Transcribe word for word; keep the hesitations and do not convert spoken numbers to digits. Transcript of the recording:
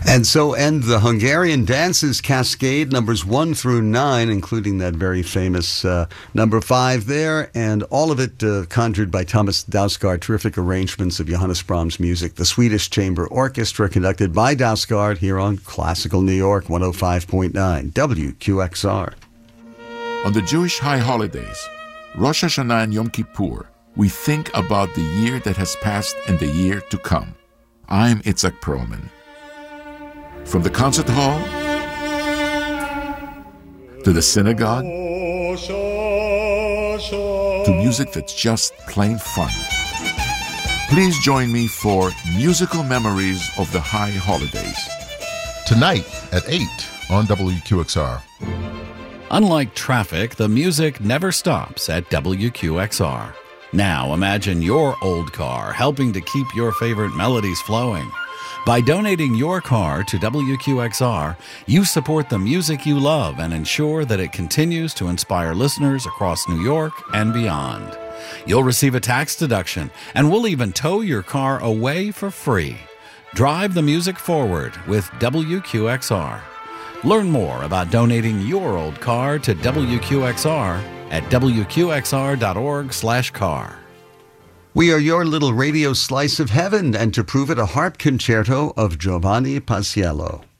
And so end the Hungarian Dances Cascade, numbers one through nine, including that very famous uh, number five there, and all of it uh, conjured by Thomas Dausgaard, terrific arrangements of Johannes Brahms' music. The Swedish Chamber Orchestra, conducted by Dausgaard, here on Classical New York, one oh five point nine W Q X R. On the Jewish high holidays, Rosh Hashanah and Yom Kippur, we think about the year that has passed and the year to come. I'm Itzhak Perlman. From the concert hall to the synagogue to music that's just plain fun. Please join me for Musical Memories of the High Holidays. Tonight at eight on W Q X R. Unlike traffic, the music never stops at W Q X R. Now imagine your old car helping to keep your favorite melodies flowing. By donating your car to W Q X R, you support the music you love and ensure that it continues to inspire listeners across New York and beyond. You'll receive a tax deduction, and we'll even tow your car away for free. Drive the music forward with W Q X R. Learn more about donating your old car to W Q X R at W Q X R dot org slash car. We are your little radio slice of heaven, and to prove it, a harp concerto of Giovanni Paisiello.